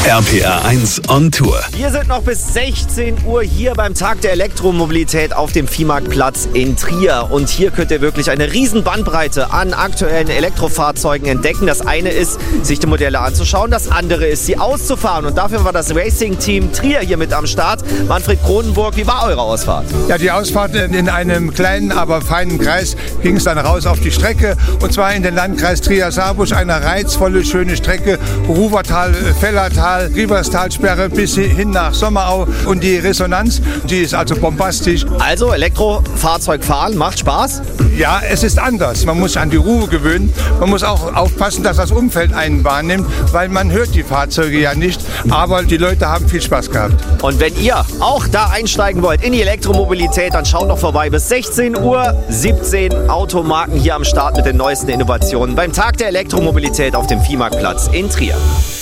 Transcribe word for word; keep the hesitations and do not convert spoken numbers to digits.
R P R eins on Tour. Wir sind noch bis sechzehn Uhr hier beim Tag der Elektromobilität auf dem Viehmarktplatz in Trier. Und hier könnt ihr wirklich eine riesen Bandbreite an aktuellen Elektrofahrzeugen entdecken. Das eine ist, sich die Modelle anzuschauen. Das andere ist, sie auszufahren. Und dafür war das Racing-Team Trier hier mit am Start. Manfred Kronenburg, wie war eure Ausfahrt? Ja, die Ausfahrt in einem kleinen, aber feinen Kreis ging es dann raus auf die Strecke. Und zwar in den Landkreis Trier-Saarburg, eine reizvolle, schöne Strecke. Ruwertal, Fellertal, Rieberstalsperre bis hin nach Sommerau. Und die Resonanz, die ist also bombastisch. Also Elektrofahrzeug fahren macht Spaß? Ja, es ist anders. Man muss sich an die Ruhe gewöhnen. Man muss auch aufpassen, dass das Umfeld einen wahrnimmt, weil man hört die Fahrzeuge ja nicht. Aber die Leute haben viel Spaß gehabt. Und wenn ihr auch da einsteigen wollt in die Elektromobilität, dann schaut doch vorbei. Bis sechzehn Uhr, siebzehn Automarken hier am Start mit den neuesten Innovationen beim Tag der Elektromobilität auf dem Viehmarktplatz in Trier.